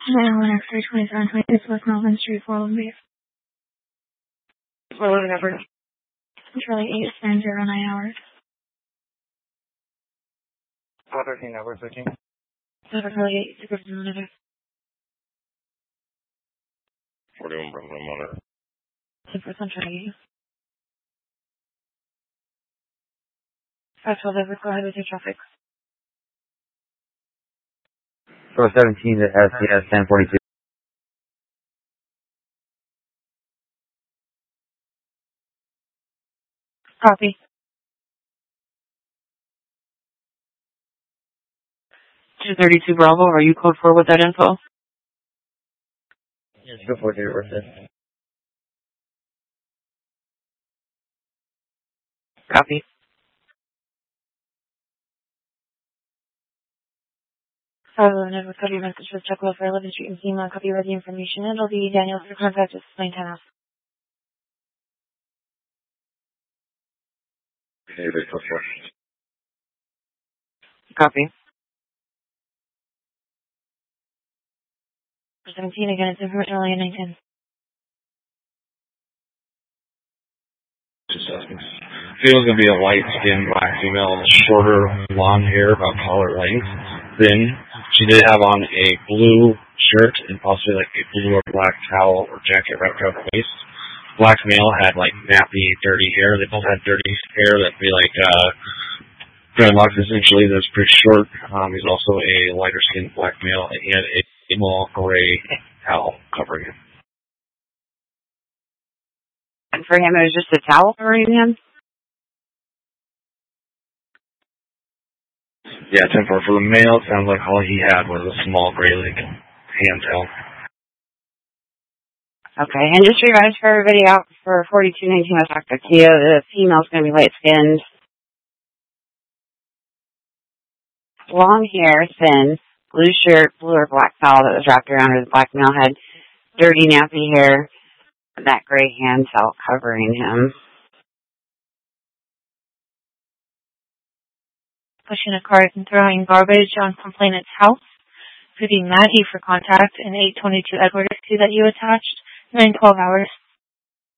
911 X-ray 2726 West Melvin Street, Fort Lauderdale. We're living over. Charlie 8 10 09 hours. 413 network switching. Charlie 8 0 monitor. 41 Bravo monitor. 10% Charlie 512 over, go ahead with your traffic. 417 to SCS 1042. Copy. 232 Bravo, are you code 4 with that info? Yes, go for it, reverse. Copy. Never copy your message for check for 11th Street and email copy ready information. It'll be Daniel for contact at 910. Okay, Victor 4. Copy. 17 again, it's information early in 910. Just asking. Female's gonna be a light-skinned black female with shorter blonde hair, about collar length. Then she did have on a blue shirt and possibly like a blue or black towel or jacket wrapped around the waist. Black male had like nappy, dirty hair. They both had dirty hair that'd be like dreadlocks essentially. That's pretty short. He's also a lighter-skinned black male, and he had a small gray towel covering him. And for him, it was just a towel covering him? Yeah, 10-4. For the male, it sounds like all he had was a small gray like hand towel. Okay, and just revise for everybody out for 4219 West Dr. Kia. The female's going to be light-skinned. Long hair, thin, blue shirt, blue or black towel that was wrapped around her. The black male had dirty, nappy hair, and that gray hand towel covering him. Pushing a cart and throwing garbage on complainant's house. Including Maddie for contact and 822 Edward 2 that you attached. 912 hours.